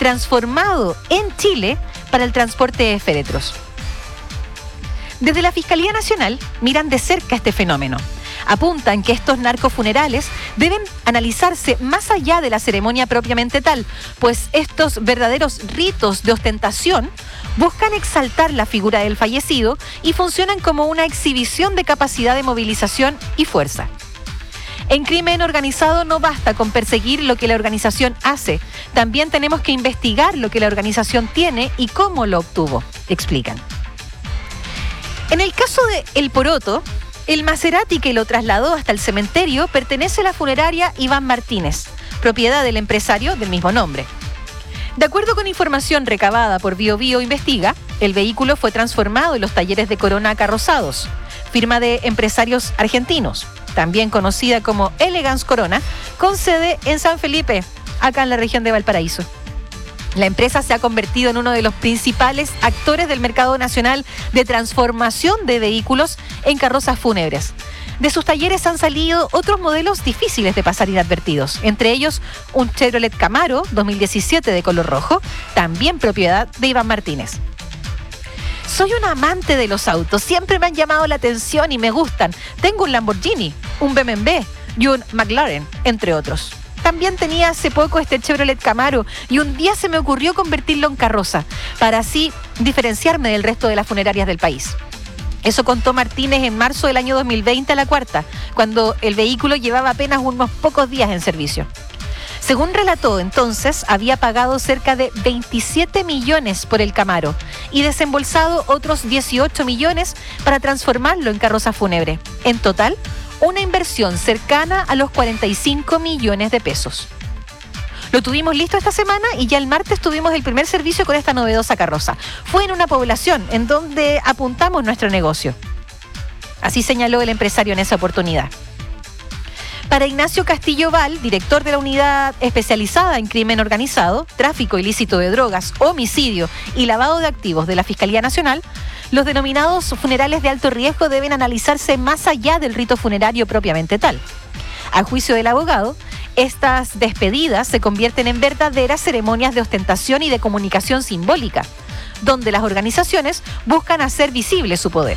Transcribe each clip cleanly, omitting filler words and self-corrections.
transformado en Chile para el transporte de féretros. Desde la Fiscalía Nacional miran de cerca este fenómeno. Apuntan que estos narcofunerales deben analizarse más allá de la ceremonia propiamente tal, pues estos verdaderos ritos de ostentación buscan exaltar la figura del fallecido y funcionan como una exhibición de capacidad de movilización y fuerza. En crimen organizado no basta con perseguir lo que la organización hace, también tenemos que investigar lo que la organización tiene y cómo lo obtuvo, explican. En el caso de El Poroto, el Maserati que lo trasladó hasta el cementerio pertenece a la funeraria Iván Martínez, propiedad del empresario del mismo nombre. De acuerdo con información recabada por BioBio Investiga, el vehículo fue transformado en los talleres de Corona Carrozados, firma de empresarios argentinos, también conocida como Elegance Corona, con sede en San Felipe, acá en la región de Valparaíso. La empresa se ha convertido en uno de los principales actores del mercado nacional de transformación de vehículos en carrozas fúnebres. De sus talleres han salido otros modelos difíciles de pasar inadvertidos, entre ellos un Chevrolet Camaro 2017 de color rojo, también propiedad de Iván Martínez. Soy un amante de los autos, siempre me han llamado la atención y me gustan. Tengo un Lamborghini, un BMW y un McLaren, entre otros. También tenía hace poco este Chevrolet Camaro y un día se me ocurrió convertirlo en carroza, para así diferenciarme del resto de las funerarias del país. Eso contó Martínez en marzo del año 2020 a La Cuarta, cuando el vehículo llevaba apenas unos pocos días en servicio. Según relató entonces, había pagado cerca de 27 millones por el Camaro y desembolsado otros 18 millones para transformarlo en carroza fúnebre. En total, una inversión cercana a los 45 millones de pesos. Lo tuvimos listo esta semana y ya el martes tuvimos el primer servicio con esta novedosa carroza. Fue en una población en donde apuntamos nuestro negocio. Así señaló el empresario en esa oportunidad. Para Ignacio Castillo Val, director de la Unidad Especializada en Crimen Organizado, Tráfico Ilícito de Drogas, Homicidio y Lavado de Activos de la Fiscalía Nacional, los denominados funerales de alto riesgo deben analizarse más allá del rito funerario propiamente tal. A juicio del abogado, estas despedidas se convierten en verdaderas ceremonias de ostentación y de comunicación simbólica, donde las organizaciones buscan hacer visible su poder.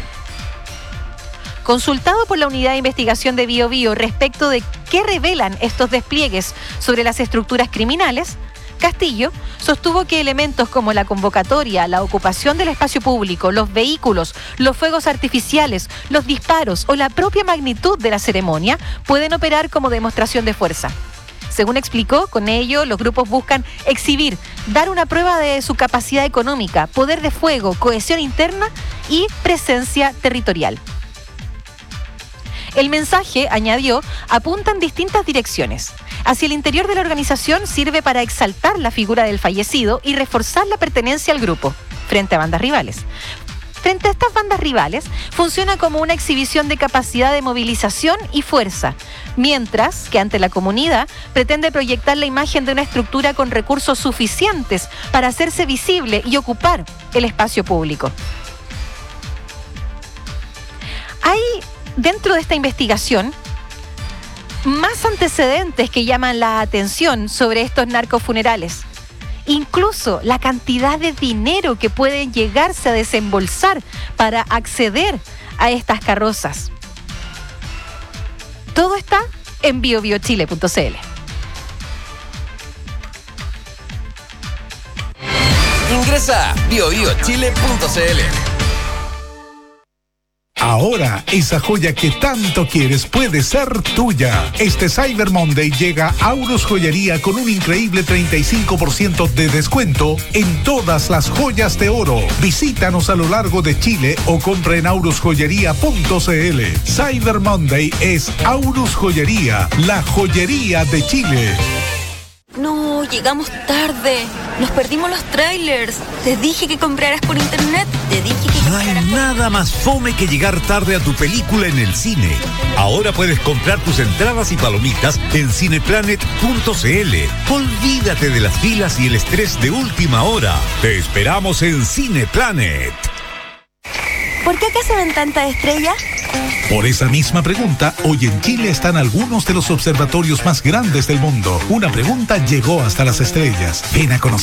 Consultado por la Unidad de Investigación de BioBio respecto de qué revelan estos despliegues sobre las estructuras criminales, Castillo sostuvo que elementos como la convocatoria, la ocupación del espacio público, los vehículos, los fuegos artificiales, los disparos o la propia magnitud de la ceremonia pueden operar como demostración de fuerza. Según explicó, con ello los grupos buscan exhibir, dar una prueba de su capacidad económica, poder de fuego, cohesión interna y presencia territorial. El mensaje, añadió, apunta en distintas direcciones. Hacia el interior de la organización sirve para exaltar la figura del fallecido y reforzar la pertenencia al grupo frente a bandas rivales. Frente a estas bandas rivales, funciona como una exhibición de capacidad de movilización y fuerza, mientras que ante la comunidad pretende proyectar la imagen de una estructura con recursos suficientes para hacerse visible y ocupar el espacio público. Hay, dentro de esta investigación, más antecedentes que llaman la atención sobre estos narcofunerales. Incluso la cantidad de dinero que pueden llegarse a desembolsar para acceder a estas carrozas. Todo está en biobiochile.cl. Ingresa a biobiochile.cl. Ahora, esa joya que tanto quieres puede ser tuya. Este Cyber Monday llega a Aurus Joyería con un increíble 35% de descuento en todas las joyas de oro. Visítanos a lo largo de Chile o compra en aurusjoyería.cl. Cyber Monday es Aurus Joyería, la joyería de Chile. No, llegamos tarde. Nos perdimos los trailers. Te dije que compraras por internet. Te dije que No hay nada más fome que llegar tarde a tu película en el cine. Ahora puedes comprar tus entradas y palomitas en cineplanet.cl. Olvídate de las filas y el estrés de última hora. Te esperamos en Cineplanet. ¿Por qué acá se ven tantas estrellas? Por esa misma pregunta, hoy en Chile están algunos de los observatorios más grandes del mundo. Una pregunta llegó hasta las estrellas. Ven a conocer.